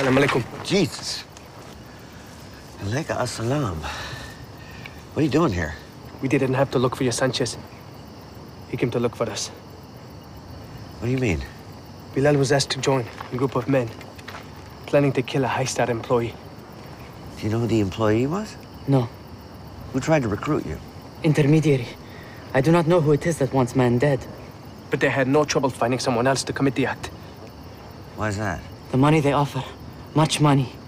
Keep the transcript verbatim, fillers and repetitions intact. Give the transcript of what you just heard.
Assalamu alaikum. Jesus. Alayka as-salam. What are you doing here? We didn't have to look for you, Sanchez. He came to look for us. What do you mean? Bilal was asked to join a group of men planning to kill a high-star employee. Do you know who the employee was? No. Who tried to recruit you? Intermediary. I do not know who it is that wants man dead. But they had no trouble finding someone else to commit the act. Why is that? The money they offer. Much money.